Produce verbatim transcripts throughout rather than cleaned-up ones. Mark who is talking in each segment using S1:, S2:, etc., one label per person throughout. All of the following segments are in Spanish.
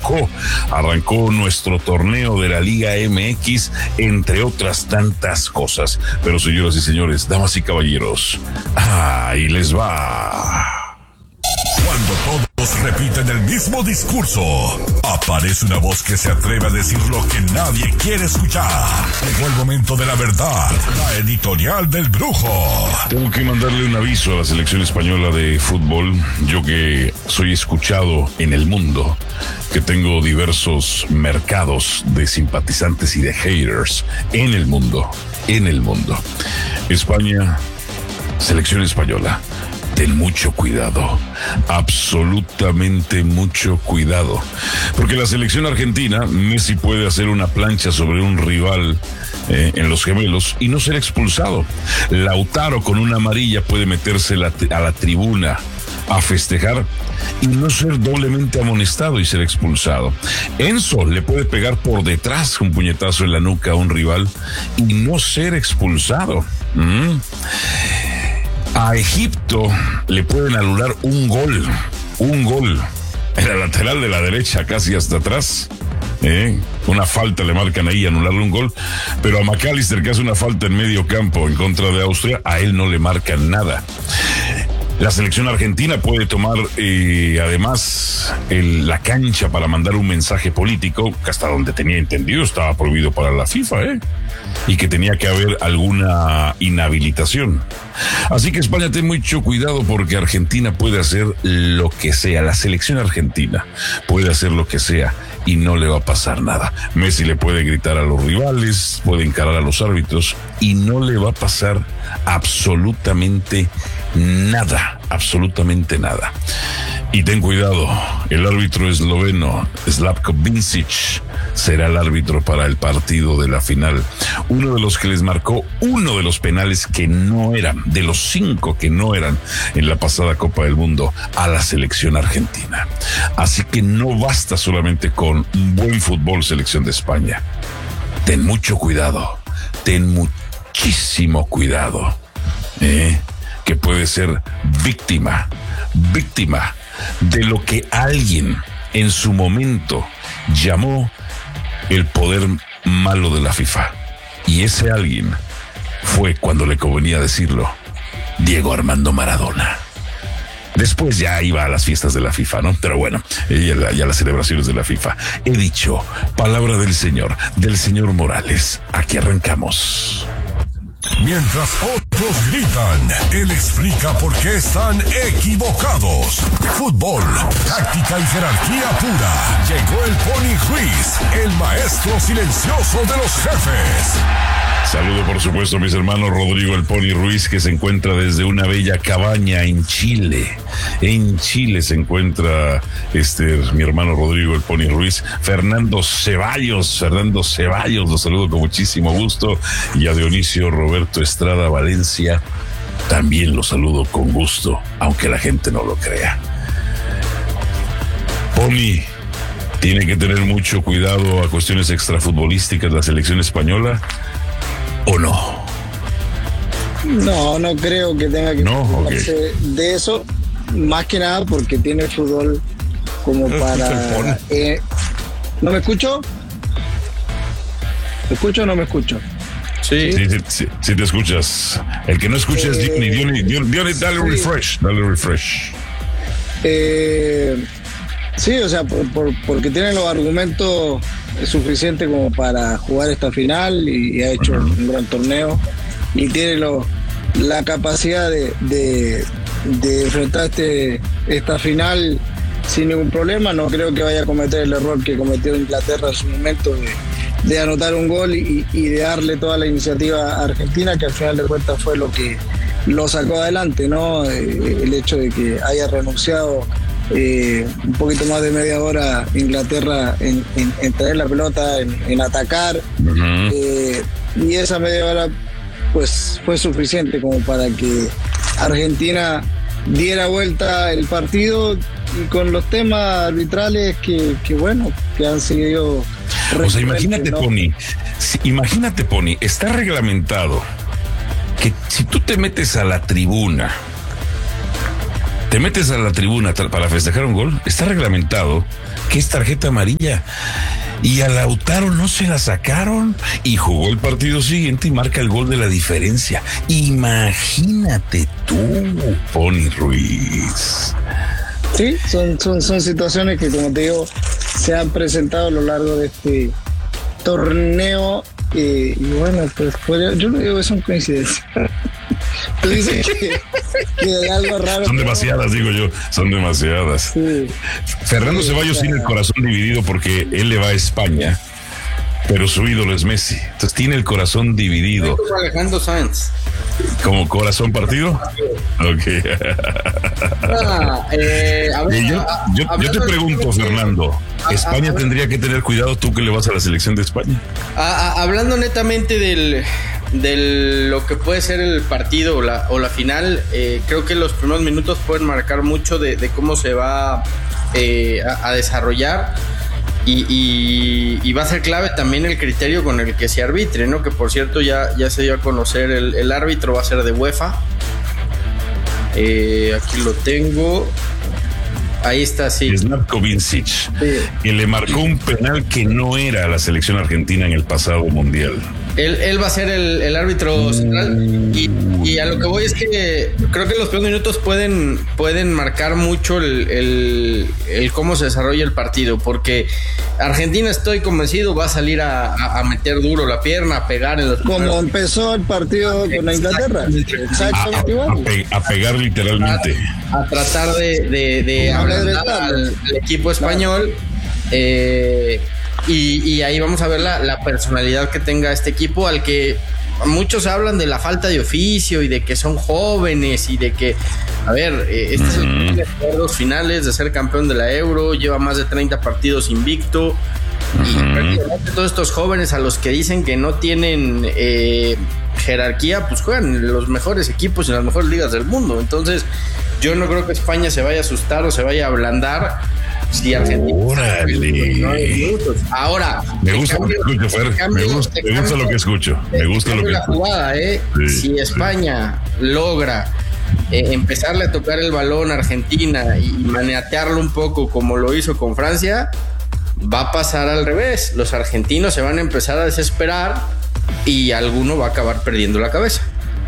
S1: arrancó, arrancó nuestro torneo de la Liga M X, entre otras tantas cosas. Pero señoras y señores, damas y caballeros, ahí les va.
S2: Cuando todos repiten el mismo discurso, aparece una voz que se atreve a decir lo que nadie quiere escuchar. Llegó el momento de la verdad, la editorial del Brujo.
S1: Tengo que mandarle un aviso a la selección española de fútbol, yo que soy escuchado en el mundo, que tengo diversos mercados de simpatizantes y de haters en el mundo, en el mundo. España, selección española. Ten mucho cuidado, absolutamente mucho cuidado, porque la selección argentina, Messi puede hacer una plancha sobre un rival eh, en los gemelos y no ser expulsado. Lautaro con una amarilla puede meterse la, a la tribuna a festejar y no ser doblemente amonestado y ser expulsado. Enzo le puede pegar por detrás un puñetazo en la nuca a un rival y no ser expulsado. ¿Mm? A Egipto le pueden anular un gol, un gol en la lateral de la derecha, casi hasta atrás. ¿Eh? Una falta le marcan ahí, anularle un gol. Pero a McAllister, que hace una falta en medio campo en contra de Austria, a él no le marcan nada. La selección argentina puede tomar eh, además el, la cancha para mandar un mensaje político, que hasta donde tenía entendido estaba prohibido para la FIFA, ¿eh? Y que tenía que haber alguna inhabilitación. Así que España, ten mucho cuidado porque Argentina puede hacer lo que sea. La selección argentina puede hacer lo que sea y no le va a pasar nada. Messi le puede gritar a los rivales, puede encarar a los árbitros y no le va a pasar absolutamente nada, absolutamente nada. Y ten cuidado, el árbitro esloveno Slavko Vincic será el árbitro para el partido de la final. Uno de los que les marcó uno de los penales que no eran, de los cinco que no eran en la pasada Copa del Mundo a la selección argentina. Así que no basta solamente con un buen fútbol, selección de España. Ten mucho cuidado, ten muchísimo cuidado, ¿eh? que puede ser víctima, víctima de lo que alguien en su momento llamó el poder malo de la FIFA. Y ese alguien fue, cuando le convenía decirlo, Diego Armando Maradona. Después ya iba a las fiestas de la FIFA, ¿no? Pero bueno, y a, la, y a las celebraciones de la FIFA. He dicho, palabra del señor, del señor Morales. Aquí arrancamos.
S2: Mientras otros gritan, él explica por qué están equivocados. Fútbol, táctica y jerarquía pura. Llegó el Pony Ruiz, el maestro silencioso de los jefes.
S1: Saludo, por supuesto, a mis hermanos Rodrigo el Pony Ruiz, que se encuentra desde una bella cabaña en Chile. En Chile se encuentra este mi hermano Rodrigo el Pony Ruiz. Fernando Ceballos, Fernando Ceballos, los saludo con muchísimo gusto. Y a Dionisio Roberto Estrada Valencia, también los saludo con gusto, aunque la gente no lo crea. Pony, tiene que tener mucho cuidado a cuestiones extrafutbolísticas la selección española, ¿o no?
S3: No, no creo que tenga que
S1: no,
S3: ocuparse okay. de eso, más que nada porque tiene fútbol como no para... Eh, ¿No me escucho? ¿Me escucho o no me escucho?
S1: Sí, sí, sí, sí, sí te escuchas. El que no escucha eh, es Diony, Diony, Diony, Diony, dale sí. refresh, dale refresh.
S3: Eh, sí, o sea, por, por, porque tiene los argumentos suficientes como para jugar esta final y, y ha hecho uh-huh. un gran torneo y tiene lo, la capacidad de, de, de enfrentar este, esta final sin ningún problema. No creo que vaya a cometer el error que cometió Inglaterra en su momento de, de anotar un gol y, y de darle toda la iniciativa a Argentina, que al final de cuentas fue lo que lo sacó adelante, ¿no? Eh, el hecho de que haya renunciado eh, un poquito más de media hora Inglaterra en, en, en traer la pelota, en, en atacar, uh-huh. eh, y esa media hora pues fue suficiente como para que Argentina diera vuelta el partido, y con los temas arbitrales que, que bueno, que han sido...
S1: O sea, imagínate, ¿no? Pony, si, imagínate, Pony, está reglamentado que si tú te metes a la tribuna, te metes a la tribuna para festejar un gol, está reglamentado que es tarjeta amarilla. Y a Lautaro no se la sacaron y jugó el partido siguiente y marca el gol de la diferencia. Imagínate tú, Pony Ruiz.
S3: Sí, son, son, son situaciones que, como te digo, se han presentado a lo largo de este torneo. Eh, y bueno, pues yo no digo que son coincidencias. Tú dices que, que hay algo raro.
S1: Son demasiadas, digo yo, son demasiadas. Sí. Fernando sí, Ceballos tiene el corazón dividido porque él le va a España, pero su ídolo es Messi. Entonces tiene el corazón dividido.
S4: Como Alejandro Sanz.
S1: ¿Como corazón partido? Ok.
S4: Ah, eh, a ver,
S1: yo, yo, yo te pregunto, Fernando, ¿España a, a, tendría que tener cuidado, tú que le vas a la selección de España?
S4: A, a, hablando netamente del, del lo que puede ser el partido o la, o la final, eh, creo que los primeros minutos pueden marcar mucho de, de cómo se va eh, a, a desarrollar. Y, y, y va a ser clave también el criterio con el que se arbitre, ¿no? Que por cierto ya, ya se dio a conocer el, el árbitro, va a ser de UEFA. Eh, aquí lo tengo. Ahí está, sí.
S1: Zlatko Vincic, sí. Que le marcó un penal que no era a la selección argentina en el pasado mundial.
S4: Él, él va a ser el, el árbitro central y, y a lo que voy es que creo que los primeros minutos pueden, pueden marcar mucho el, el, el cómo se desarrolla el partido, porque Argentina, estoy convencido, va a salir a, a meter duro la pierna, a pegar en los...
S3: Como primeros... empezó el partido con la Inglaterra.
S1: Exactamente. A, a, a, pe, a pegar literalmente.
S4: A, a tratar de, de, de hablar al, al equipo español. Eh... Y, y ahí vamos a ver la, la personalidad que tenga este equipo, al que muchos hablan de la falta de oficio y de que son jóvenes y de que, a ver, eh, este uh-huh. es el de dos finales, de ser campeón de la Euro, lleva más de treinta partidos invicto. Uh-huh. Y prácticamente todos estos jóvenes a los que dicen que no tienen eh, jerarquía, pues juegan en los mejores equipos y en las mejores ligas del mundo. Entonces, yo no creo que España se vaya a asustar o se vaya a ablandar. Si Argentina.
S1: ¡Órale!
S4: Ahora,
S1: me gusta cambio, lo que escucho, Fer. Cambio, me gusta, me gusta lo que escucho. Me gusta lo que
S4: la
S1: escucho.
S4: Jugada, ¿eh? Sí, si España sí. logra eh, empezarle a tocar el balón a Argentina y maniatearlo un poco como lo hizo con Francia, va a pasar al revés. Los argentinos se van a empezar a desesperar y alguno va a acabar perdiendo la cabeza.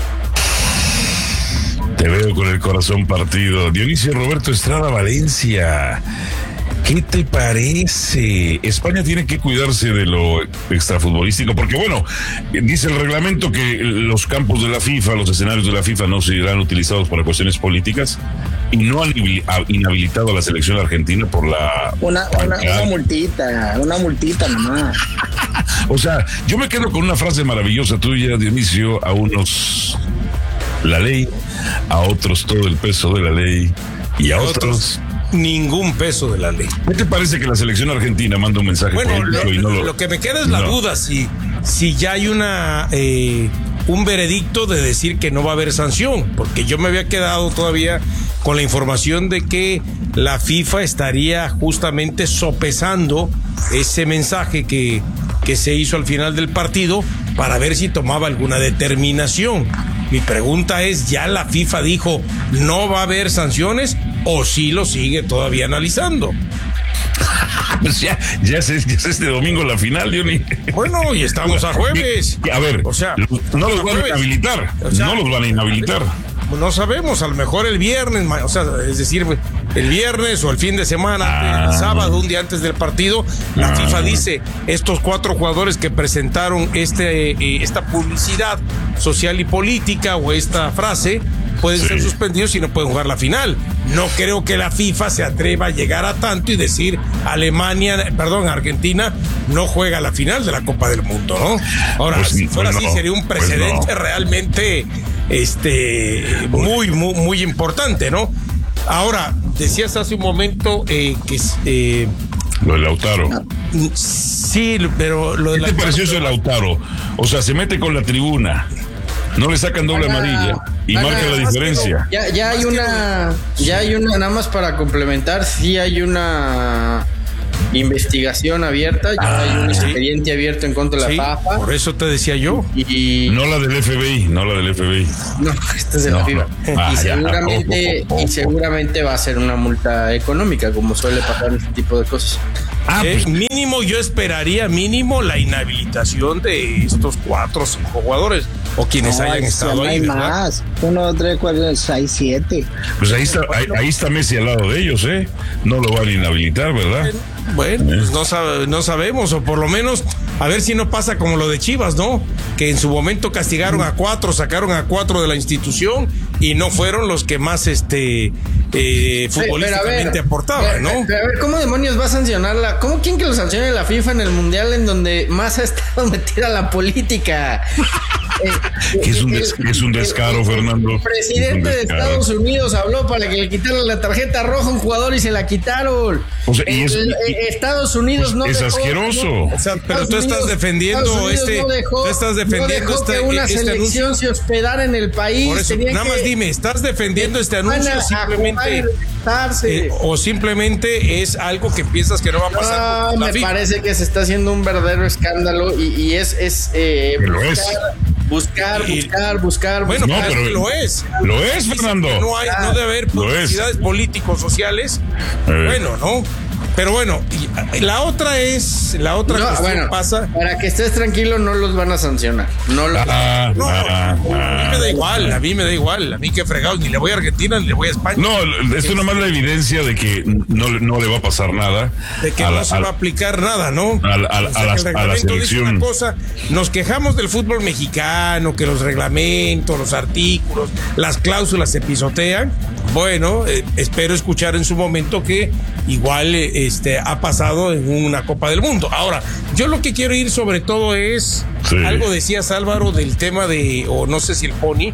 S1: Te veo con el corazón partido. Dionisio Roberto Estrada Valencia, ¿qué te parece? España tiene que cuidarse de lo extrafutbolístico, porque bueno, dice el reglamento que los campos de la FIFA, los escenarios de la FIFA no serán utilizados para cuestiones políticas y no han inhabilitado a la selección argentina por la...
S3: Una, una, una multita, una multita nomás.
S1: O sea, yo me quedo con una frase maravillosa tuya, Dionisio, a unos... la ley, a otros todo el peso de la ley y a, a otros, otros
S5: ningún peso de la ley.
S1: ¿Qué te parece que la selección argentina manda un mensaje
S5: bueno,
S1: político
S5: lo,
S1: y no lo...
S5: lo que me queda es la no. duda si, si ya hay una eh, un veredicto de decir que no va a haber sanción, porque yo me había quedado todavía con la información de que la FIFA estaría justamente sopesando ese mensaje que, que se hizo al final del partido para ver si tomaba alguna determinación. Mi pregunta es, ¿ya la FIFA dijo no va a haber sanciones o sí lo sigue todavía analizando?
S1: Pues ya, ya es, ya es este domingo la final, Diony.
S5: Bueno, y estamos a jueves.
S1: A ver, o sea, no los van a inhabilitar, o sea, no los van a inhabilitar.
S5: No sabemos, a lo mejor el viernes, o sea, es decir, el viernes o el fin de semana, ah, el sábado, un día antes del partido, la ah, FIFA dice, estos cuatro jugadores que presentaron este eh, esta publicidad social y política o esta frase pueden sí. ser suspendidos y no pueden jugar la final. No creo que la FIFA se atreva a llegar a tanto y decir Alemania, perdón, Argentina no juega la final de la Copa del Mundo, ¿no? Ahora, pues, si fuera pues así, no, sería un precedente pues no. realmente este muy, muy, muy importante, ¿no? Ahora, decías hace un momento eh, que eh,
S1: lo de Lautaro.
S5: Sí, pero lo de
S1: ¿Qué te pareció eso de Lautaro? O sea, se mete con la tribuna, no le sacan doble Ana, amarilla y Ana, marca la diferencia.
S4: Ya, ya hay una, ya hay una, nada más para complementar, sí hay una investigación abierta, ya ah, hay un expediente sí. abierto en contra de la
S5: sí,
S4: FIFA.
S5: Por eso te decía yo.
S1: Y, no la del F B I, no la del F B I.
S4: No, esta es de no, la FIFA. No. Ah, y seguramente, oh, oh, oh, oh. y seguramente va a ser una multa económica, como suele pasar en este tipo de cosas.
S5: Ah, eh, pues mínimo yo esperaría mínimo la inhabilitación de estos cuatro o cinco jugadores o quienes no, hayan estado ahí, ¿verdad?
S3: Más. Uno, dos, tres, cuatro, seis, siete.
S1: Pues ahí está, ahí, ahí está Messi al lado de ellos, ¿eh? No lo van a inhabilitar, ¿verdad?
S5: Bueno, pues no, sabe, no sabemos, o por lo menos a ver si no pasa como lo de Chivas, ¿no? Que en su momento castigaron a cuatro, sacaron a cuatro de la institución y no fueron los que más este eh, futbolísticamente ver, aportaban, ¿no?
S4: Pero a ver, ¿cómo demonios va a sancionarla? ¿Cómo quieren que lo sancione la FIFA en el Mundial en donde más ha estado metida la política?
S1: eh, que es un, des, el, es un descaro, el, Fernando.
S4: El presidente de Estados Unidos habló para que le quitaran la tarjeta roja a un jugador y se la quitaron.
S1: O sea, y es,
S4: el,
S1: y,
S4: Estados Unidos
S1: pues
S4: no
S1: es
S4: dejó,
S1: asqueroso.
S4: No,
S5: o sea, pero tú estás defendiendo este,
S4: no dejó,
S5: tú estás defendiendo
S4: no dejó
S5: este,
S4: que una
S5: este
S4: selección
S5: anuncio
S4: se hospedara en el país.
S5: Por eso, nada
S4: que,
S5: más dime, ¿estás defendiendo este anuncio o simplemente eh, o simplemente es algo que piensas que no va a pasar?
S4: No, me FIFA? Parece que se está haciendo un verdadero escándalo y, y es, es, eh,
S1: lo
S4: buscar,
S1: es.
S4: buscar, buscar, buscar.
S5: Bueno,
S1: no,
S5: pero
S1: pero
S5: lo es.
S1: Lo es, Fernando.
S5: No hay, no debe haber publicidades políticos sociales. Eh. Bueno, ¿no? Pero bueno, la otra es, la otra
S4: no,
S5: cuestión
S4: bueno,
S5: pasa.
S4: Para que estés tranquilo, no los van a sancionar. No los
S1: ah,
S5: no,
S1: ah,
S5: a mí
S1: ah,
S5: me da igual, a mí me da igual, a mí que fregados, ni le voy a Argentina, ni le voy a España.
S1: No, esto es nomás la evidencia de que no, no le va a pasar nada.
S5: De que
S1: a
S5: no
S1: la,
S5: se
S1: a,
S5: va a aplicar nada, ¿no?
S1: A, a, a, o sea, a, la, a la selección.
S5: Una cosa, nos quejamos del fútbol mexicano, que los reglamentos, los artículos, las cláusulas se pisotean. Bueno, eh, espero escuchar en su momento que igual eh, este ha pasado en una Copa del Mundo. Ahora, yo lo que quiero ir sobre todo es, sí. algo decías, Álvaro, del tema de, o no sé si el Pony,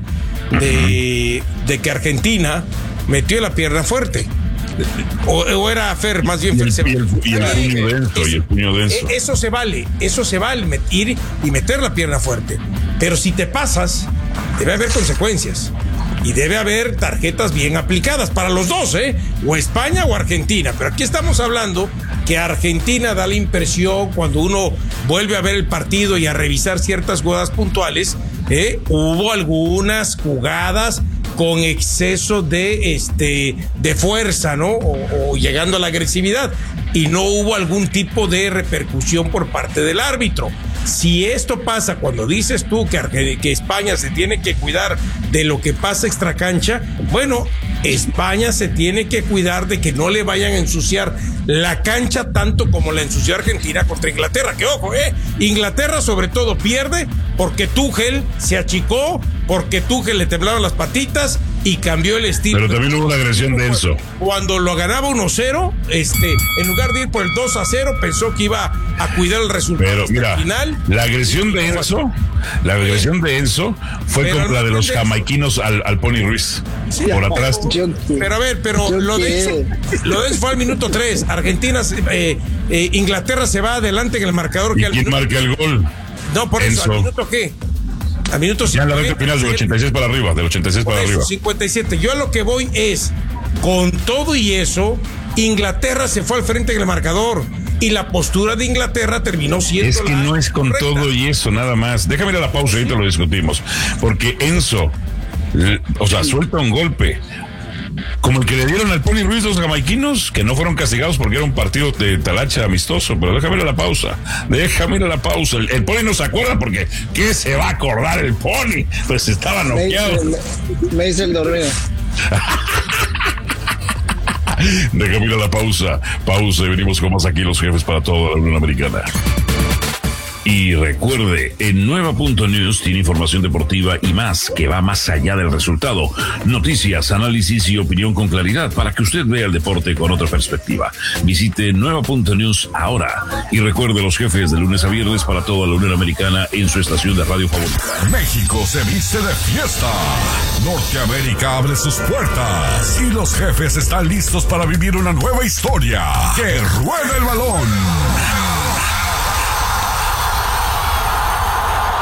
S5: de, uh-huh. de que Argentina metió la pierna fuerte. O, o era Fer, más bien
S1: y el,
S5: Fer.
S1: Y el, y el puño denso, eso, y el puño denso.
S5: Eso se vale, eso se vale, ir y meter la pierna fuerte. Pero si te pasas, debe haber consecuencias. Y debe haber tarjetas bien aplicadas para los dos, ¿eh? O España o Argentina. Pero aquí estamos hablando que Argentina da la impresión, cuando uno vuelve a ver el partido y a revisar ciertas jugadas puntuales, ¿eh? Hubo algunas jugadas con exceso de, este, de fuerza, ¿no? O, o llegando a la agresividad. Y no hubo algún tipo de repercusión por parte del árbitro. Si esto pasa cuando dices tú que, que España se tiene que cuidar de lo que pasa extracancha, bueno, España se tiene que cuidar de que no le vayan a ensuciar la cancha tanto como la ensució Argentina contra Inglaterra. Que ojo, eh, Inglaterra sobre todo pierde porque Tuchel se achicó, porque Tuchel le temblaron las patitas y cambió el estilo.
S1: Pero también hubo una agresión de Enzo.
S5: Cuando lo ganaba uno cero, este, en lugar de ir por el dos a cero, pensó que iba a cuidar el resultado.
S1: Pero mira, final, la agresión de Enzo, la agresión de Enzo fue pero contra la de los jamaiquinos al, al Pony Ruiz. Sí, por atrás.
S5: Yo, pero a ver, pero lo de, Enzo, lo de Enzo fue al minuto tres. Argentina, eh, eh, Inglaterra se va adelante en el marcador.
S1: ¿Y
S5: que al
S1: quién
S5: minuto,
S1: marca el gol?
S5: No, por
S1: Enzo.
S5: eso, ¿al minuto qué? A minutos
S1: ya en la recta final del ochenta y seis para arriba, del ochenta y seis para
S5: eso,
S1: arriba.
S5: cincuenta y siete. Yo a lo que voy es, con todo y eso, Inglaterra se fue al frente en el marcador y la postura de Inglaterra terminó siendo.
S1: Es que no es con correcta. Todo y eso, nada más. Déjame ir a la pausa y ahorita lo discutimos. Porque Enzo, o sea, suelta un golpe como el que le dieron al Pony Ruiz los jamaiquinos, que no fueron castigados porque era un partido de talacha amistoso. Pero déjame ir a la pausa, déjame ir a la pausa. El, el Pony no se acuerda porque ¿qué se va a acordar el Pony? Pues estaba noqueado.
S3: Me, me dice el dormido.
S1: Déjame ir a la pausa, pausa y venimos con más aquí los jefes para toda la Unión Americana. Y recuerde, en Nueva punto news tiene información deportiva y más que va más allá del resultado. Noticias, análisis y opinión con claridad para que usted vea el deporte con otra perspectiva. Visite Nueva punto news ahora. Y recuerde, los jefes de lunes a viernes para toda la Unión Americana en su estación de radio favorita.
S2: México se viste de fiesta. Norteamérica abre sus puertas. Y los jefes están listos para vivir una nueva historia. ¡Que ruede el balón!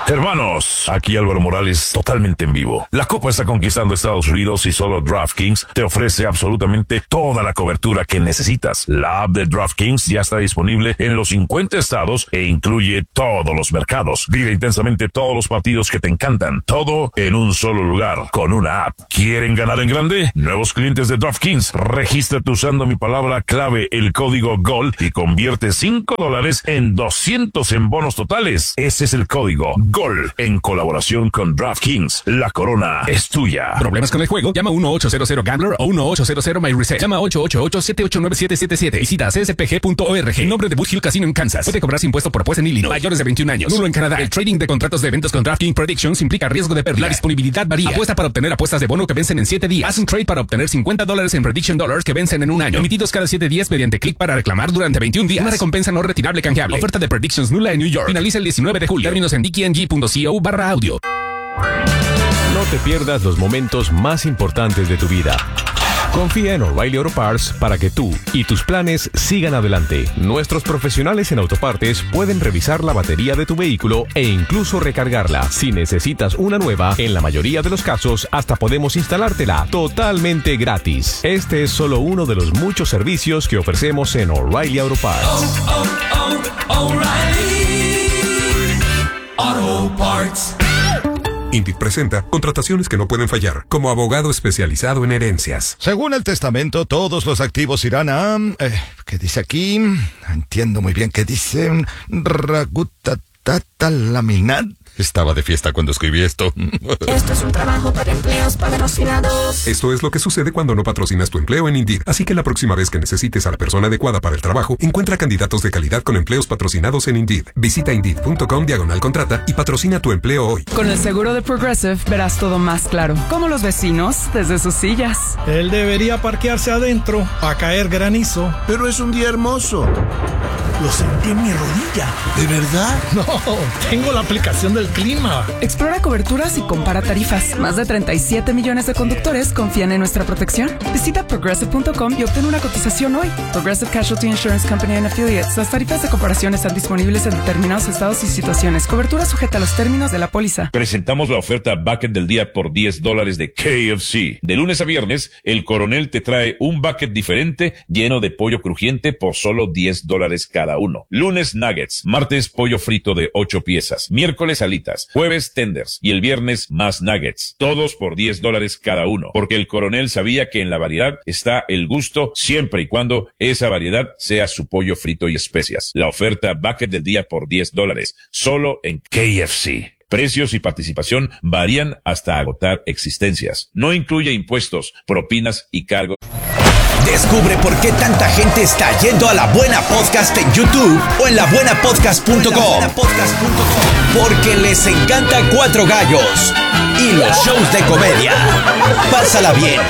S2: Hermanos, aquí Álvaro Morales, totalmente en vivo. La Copa está conquistando Estados Unidos y solo DraftKings te ofrece absolutamente toda la cobertura que necesitas. La app de DraftKings ya está disponible en los cincuenta estados e incluye todos los mercados. Vive intensamente todos los partidos que te encantan, todo en un solo lugar, con una app. ¿Quieren ganar en grande? Nuevos clientes de DraftKings, regístrate usando mi palabra clave, el código GOL, y convierte cinco dólares en doscientos en bonos totales. Ese es el código GOL, en colaboración con DraftKings. La corona es tuya.
S6: ¿Problemas con el juego? Llama uno ocho cero cero Gambler o uno ocho cero cero My Reset. Llama ocho ocho ocho siete ocho nueve siete siete siete. Visita c s p g punto org. En nombre de Boot Hill Casino en Kansas. Puede cobrar impuesto por apuesta en Illinois. Mayores de veintiún años. Nulo en Canadá. El trading de contratos de eventos con DraftKings Predictions implica riesgo de pérdida. La disponibilidad varía. Apuesta para obtener apuestas de bono que vencen en siete días. Haz un trade para obtener cincuenta dólares en Prediction Dollars que vencen en un año. Emitidos cada siete días mediante clic para reclamar durante veintiún días. Una recompensa no retirable canjeable. Oferta de Predictions nula en New York. Finaliza el diecinueve de julio. Términos en d k n g punto co barra audio.
S7: No te pierdas los momentos más importantes de tu vida. Confía en O'Reilly Auto Parts para que tú y tus planes sigan adelante. Nuestros profesionales en autopartes pueden revisar la batería de tu vehículo e incluso recargarla. Si necesitas una nueva, en la mayoría de los casos hasta podemos instalártela totalmente gratis. Este es solo uno de los muchos servicios que ofrecemos en O'Reilly Auto Parts.
S8: Oh, oh, oh, O'Reilly Auto Parts.
S9: Indeed presenta contrataciones que no pueden fallar, como abogado especializado en herencias.
S10: Según el testamento, todos los activos irán a... Eh, ¿Qué dice aquí? Entiendo muy bien qué dice. Ragutatatalaminar. Estaba de fiesta cuando escribí esto.
S11: Esto es un trabajo para empleos patrocinados.
S9: Esto es lo que sucede cuando no patrocinas tu empleo en Indeed. Así que la próxima vez que necesites a la persona adecuada para el trabajo, encuentra candidatos de calidad con empleos patrocinados en Indeed. Visita Indeed.com diagonal contrata y patrocina tu empleo hoy.
S12: Con el seguro de Progressive verás todo más claro. Como los vecinos desde sus sillas.
S13: Él debería parquearse adentro a caer granizo.
S14: Pero es un día hermoso.
S13: Lo sentí en mi rodilla.
S14: ¿De verdad?
S13: No, tengo la aplicación del clima.
S12: Explora coberturas y compara tarifas. Más de treinta y siete millones de conductores confían en nuestra protección. Visita progressive punto com y obtén una cotización hoy. Progressive Casualty Insurance Company and Affiliates. Las tarifas de comparación están disponibles en determinados estados y situaciones. Cobertura sujeta a los términos de la póliza.
S1: Presentamos la oferta bucket del día por diez dólares de K F C. De lunes a viernes, el Coronel te trae un bucket diferente lleno de pollo crujiente por solo diez dólares cada uno. Lunes nuggets, martes pollo frito de ocho piezas, miércoles alitas, jueves tenders y el viernes más nuggets. Todos por diez dólares cada uno, porque el Coronel sabía que en la variedad está el gusto siempre y cuando esa variedad sea su pollo frito y especias. La oferta bucket del día por diez dólares, solo en K F C. Precios y participación varían hasta agotar existencias. No incluye impuestos, propinas y cargos.
S15: Descubre por qué tanta gente está yendo a La Buena Podcast en YouTube o en la buena podcast punto com. Porque les encanta Cuatro Gallos y los shows de comedia. Pásala bien,